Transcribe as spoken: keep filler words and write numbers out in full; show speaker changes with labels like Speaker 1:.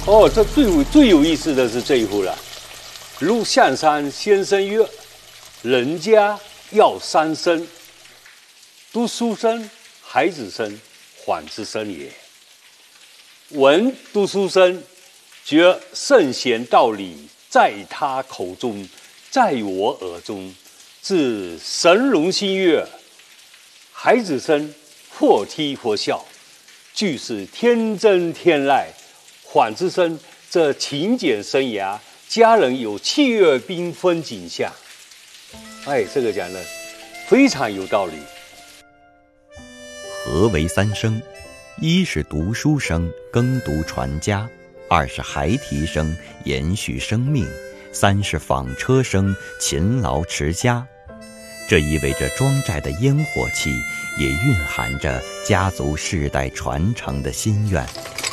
Speaker 1: 哦，这最有最有意思的是这一户了。陆象山先生曰：“人家要三生，读书生、孩子生、缓之生也。闻读书生，觉圣贤道理在他口中，在我耳中，自神容心悦。孩子生，或踢或笑，俱是天真天籁。缓之生，这勤俭生涯，家人有气悦缤纷景象。”哎，这个讲的非常有道理。
Speaker 2: 何为三生？一是读书生，耕读传家；二是孩提生，延续生命；三是纺车生，勤劳持家。这意味着庄寨的烟火气，也蕴含着家族世代传承的心愿。